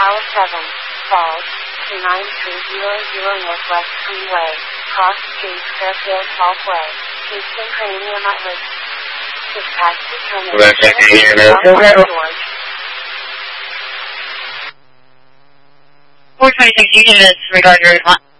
Tower 7, Falls, 29300 Northwest Freeway, Cross Street, Fairfield, Parkway, Houston Premium Outlets. Dispatch determined. George. 426 Union, regard your response.